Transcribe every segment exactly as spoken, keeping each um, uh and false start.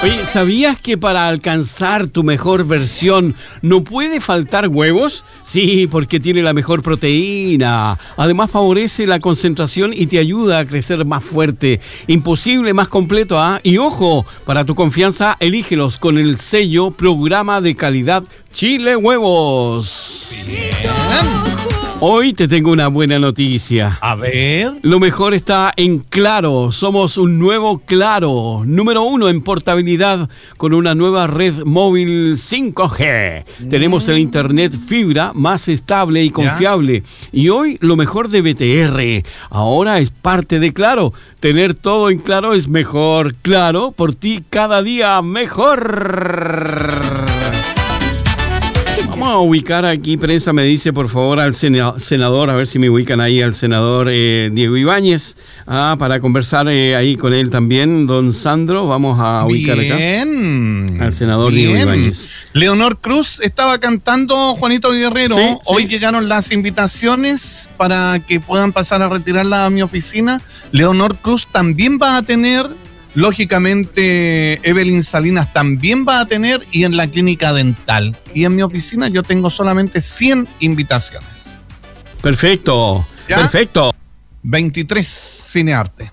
Oye, ¿sabías que para alcanzar tu mejor versión no puede faltar huevos? Sí, porque tiene la mejor proteína. Además favorece la concentración y te ayuda a crecer más fuerte. Imposible más completo, ¿ah? Y ojo, para tu confianza, elígelos con el sello Programa de Calidad Chile Huevos. Bien. Hoy te tengo una buena noticia. A ver. Lo mejor está en Claro. Somos un nuevo Claro. Número uno en portabilidad con una nueva red móvil cinco G. Mm. Tenemos el internet fibra más estable y confiable. ¿Ya? Y hoy lo mejor de B T R. Ahora es parte de Claro. Tener todo en Claro es mejor. Claro, por ti cada día mejor. Vamos a ubicar aquí, prensa me dice por favor al senador, a ver si me ubican ahí al senador eh, Diego Ibáñez, ah, para conversar eh, ahí con él también, don Sandro. Vamos a ubicar bien, acá al senador bien. Diego Ibáñez. Leonor Cruz estaba cantando, Juanito Guerrero. Sí, Hoy sí. llegaron las invitaciones para que puedan pasar a retirarla a mi oficina. Leonor Cruz también va a tener... Lógicamente, Evelyn Salinas también va a tener, y en la clínica dental. Y en mi oficina yo tengo solamente cien invitaciones. Perfecto, ¿ya? Perfecto. veintitrés Cinearte.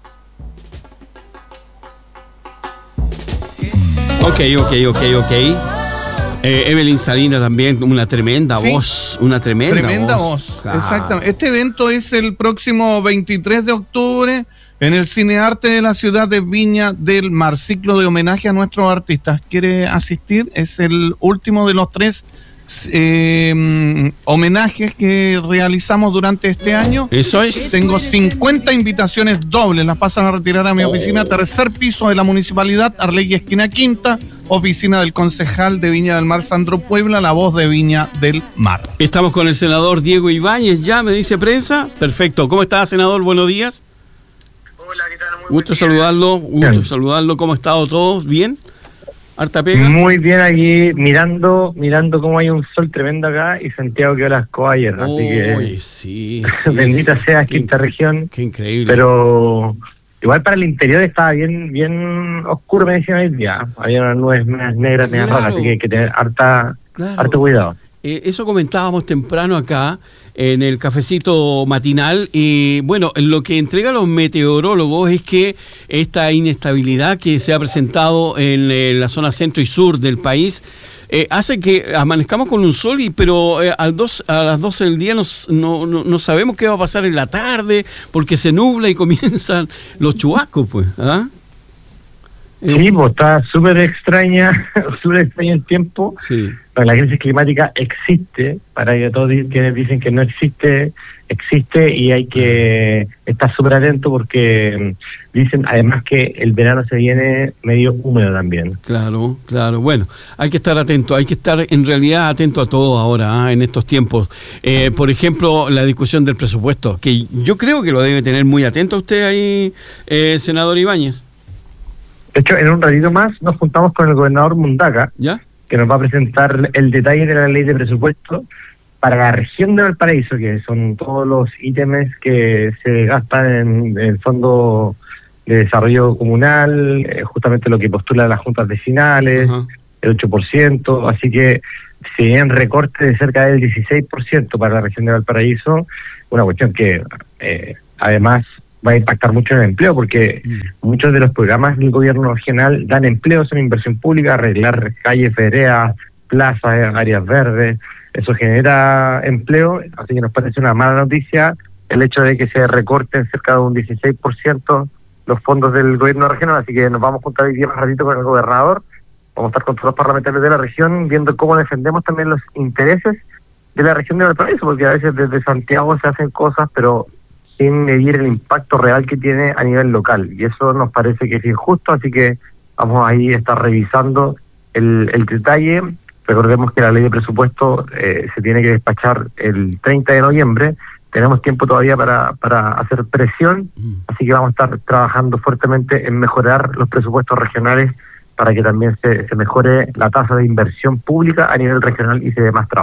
Ok, ok, ok, ok. Eh, Evelyn Salinas también, una tremenda sí, voz, una tremenda, tremenda voz. voz. Claro. Exactamente. Este evento es el próximo veintitrés de octubre en el Cinearte de la ciudad de Viña del Mar, ciclo de homenaje a nuestros artistas. ¿Quiere asistir? Es el último de los tres eh, homenajes que realizamos durante este año. Eso es. Tengo cincuenta invitaciones dobles, las pasan a retirar a mi oficina, tercer piso de la municipalidad, Arley esquina Quinta, oficina del concejal de Viña del Mar, Sandro Puebla, la voz de Viña del Mar. Estamos con el senador Diego Ibáñez, ya me dice prensa. Perfecto. ¿Cómo está, senador? Buenos días. Hola, ¿qué tal? Muy gusto saludarlo, gusto bien. saludarlo. ¿Cómo ha estado todo? ¿Bien? ¿Harta pega? Muy bien aquí, mirando mirando cómo hay un sol tremendo acá, y Santiago quedó a las cosas ayer, así que sí, sí, bendita sí. sea quinta región. Qué increíble. Pero igual para el interior estaba bien bien oscuro, me decían hoy día. Había unas nubes más negras, más claro. raras, así que hay que tener harta, claro. harto cuidado. Eh, eso comentábamos temprano acá en el cafecito matinal, y bueno, lo que entregan los meteorólogos es que esta inestabilidad que se ha presentado en, en la zona centro y sur del país eh, hace que amanezcamos con un sol, y pero eh, al dos, a las doce del día nos, no, no, no sabemos qué va a pasar en la tarde, porque se nubla y comienzan los chubascos, pues, ¿ah? Sí, pues está súper extraña, súper extraño el tiempo. Sí. Pero la crisis climática existe, para que todos quienes dicen que no existe, existe, y hay que estar súper atento porque dicen además que el verano se viene medio húmedo también. Claro, claro. Bueno, hay que estar atento, hay que estar en realidad atento a todo ahora, ¿eh? en estos tiempos. Eh, por ejemplo, la discusión del presupuesto, que yo creo que lo debe tener muy atento usted ahí, eh, senador Ibáñez. De hecho, en un ratito más nos juntamos con el gobernador Mundaca, ¿ya?, que nos va a presentar el detalle de la ley de presupuesto para la región de Valparaíso, que son todos los ítems que se gastan en el Fondo de Desarrollo Comunal, eh, justamente lo que postulan las juntas vecinales, uh-huh. el ocho por ciento, así que si bien recorte de cerca del dieciséis por ciento para la región de Valparaíso, una cuestión que eh, además va a impactar mucho en el empleo, porque mm. muchos de los programas del gobierno regional dan empleo, son inversión pública, arreglar calles, veredas, plazas, áreas verdes, eso genera empleo, así que nos parece una mala noticia el hecho de que se recorten cerca de un dieciséis por ciento los fondos del gobierno regional, así que nos vamos a juntar hoy día más ratito con el gobernador, vamos a estar con todos los parlamentarios de la región, viendo cómo defendemos también los intereses de la región de Valparaíso, porque a veces desde Santiago se hacen cosas, pero sin medir el impacto real que tiene a nivel local, y eso nos parece que es injusto, así que vamos ahí a estar revisando el, el detalle. Recordemos que la ley de presupuesto eh, se tiene que despachar el treinta de noviembre, tenemos tiempo todavía para, para hacer presión, así que vamos a estar trabajando fuertemente en mejorar los presupuestos regionales para que también se, se mejore la tasa de inversión pública a nivel regional y se dé más trabajo.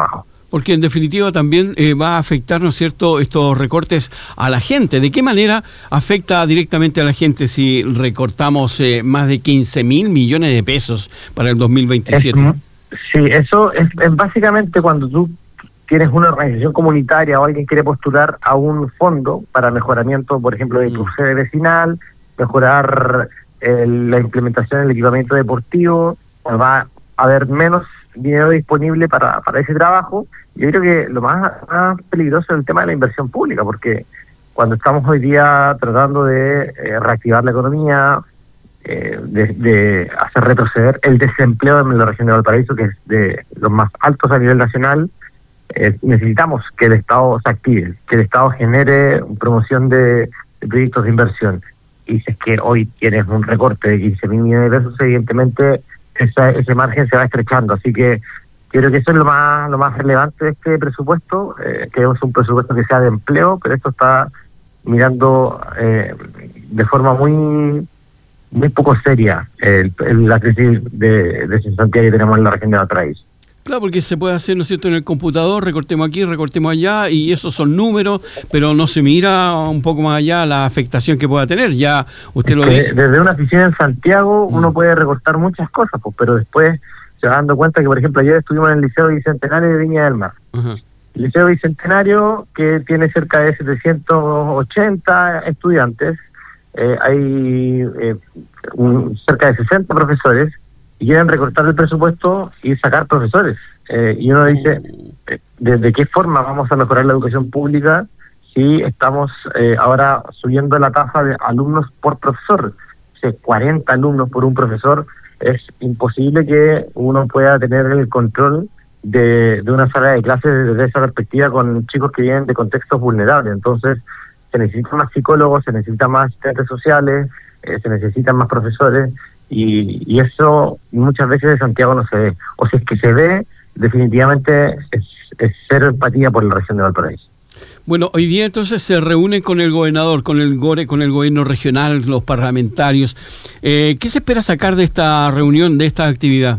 Porque en definitiva también eh, va a afectar, ¿no es cierto?, estos recortes a la gente. ¿De qué manera afecta directamente a la gente si recortamos eh, más de quince mil millones de pesos para el dos mil veintisiete? Es, sí, eso es, es básicamente cuando tú tienes una organización comunitaria o alguien quiere postular a un fondo para mejoramiento, por ejemplo, de tu sede vecinal, mejorar eh, la implementación del equipamiento deportivo, va a haber menos dinero disponible para, para ese trabajo. Yo creo que lo más, más peligroso es el tema de la inversión pública, porque cuando estamos hoy día tratando de eh, reactivar la economía, eh, de, de hacer retroceder el desempleo en la región de Valparaíso, que es de los más altos a nivel nacional, eh, necesitamos que el Estado se active, que el Estado genere promoción de, de proyectos de inversión. Y si es que hoy tienes un recorte de quince mil millones de pesos, evidentemente esa, ese margen se va estrechando. Así que creo que eso es lo más lo más relevante de este presupuesto, eh, que es un presupuesto que sea de empleo, pero esto está mirando eh, de forma muy muy poco seria el, el, la crisis de, de cesantía que tenemos en la región de Valparaíso. Claro, porque se puede hacer, ¿no es cierto?, en el computador, recortemos aquí, recortemos allá, y esos son números, pero no se mira un poco más allá la afectación que pueda tener. Ya usted es lo dice. Desde una oficina en Santiago mm. uno puede recortar muchas cosas, pues, pero después se va dando cuenta que, por ejemplo, ayer estuvimos en el Liceo Bicentenario de Viña del Mar. Uh-huh. El Liceo Bicentenario, que tiene cerca de setecientos ochenta estudiantes, eh, hay eh, un, cerca de sesenta profesores, y quieren recortar el presupuesto y sacar profesores. Eh, y uno dice, eh, ¿de, ¿de qué forma vamos a mejorar la educación pública si estamos eh, ahora subiendo la tasa de alumnos por profesor? O sea, cuarenta alumnos por un profesor. Es imposible que uno pueda tener el control de, de una sala de clases desde esa perspectiva con chicos que vienen de contextos vulnerables. Entonces, se necesitan más psicólogos, se necesitan más asistentes sociales, eh, se necesitan más profesores, y, y eso muchas veces en Santiago no se ve. O si es que se ve, definitivamente es, es cero empatía por la región de Valparaíso. Bueno, hoy día entonces se reúne con el gobernador, con el GORE, con el gobierno regional, los parlamentarios. Eh, ¿Qué se espera sacar de esta reunión, de esta actividad?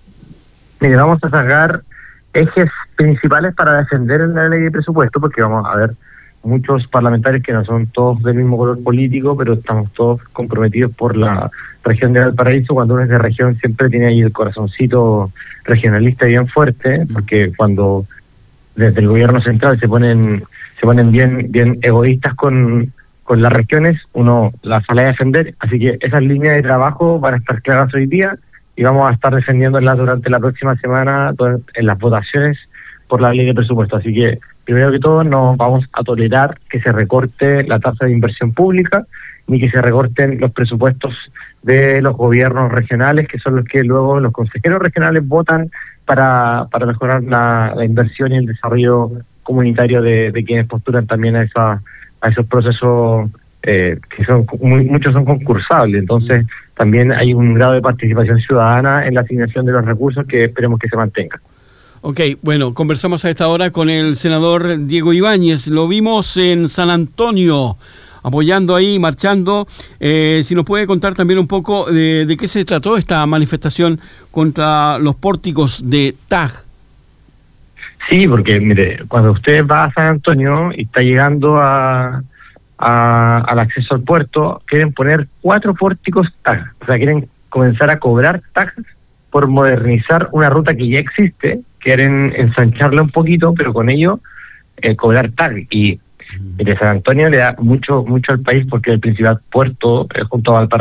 Mire, vamos a sacar ejes principales para defender la ley de presupuesto, porque vamos a ver muchos parlamentarios que no son todos del mismo color político, pero estamos todos comprometidos por la región de Valparaíso. Cuando uno es de región siempre tiene ahí el corazoncito regionalista bien fuerte, porque cuando desde el gobierno central se ponen se ponen bien bien egoístas con, con las regiones, uno las sale a defender. Así que esas líneas de trabajo van a estar claras hoy día y vamos a estar defendiéndolas durante la próxima semana en las votaciones por la ley de presupuesto. Así que, primero que todo, no vamos a tolerar que se recorte la tasa de inversión pública, ni que se recorten los presupuestos de los gobiernos regionales, que son los que luego los consejeros regionales votan para, para mejorar la, la inversión y el desarrollo comunitario de, de quienes postulan también a, esa, a esos procesos eh, que son muy, muchos son concursables. Entonces, también hay un grado de participación ciudadana en la asignación de los recursos que esperemos que se mantenga. Ok, bueno, conversamos a esta hora con el senador Diego Ibáñez. Lo vimos en San Antonio, apoyando ahí, marchando. Eh, si nos puede contar también un poco de, de qué se trató esta manifestación contra los pórticos de T A G. Sí, porque mire, cuando usted va a San Antonio y está llegando a, a al acceso al puerto, quieren poner cuatro pórticos T A G. O sea, quieren comenzar a cobrar taxas por modernizar una ruta que ya existe. Quieren ensancharla un poquito, pero con ello eh, cobrar T A G. Y mire, San Antonio le da mucho mucho al país porque es el principal puerto eh, junto a Valparaíso.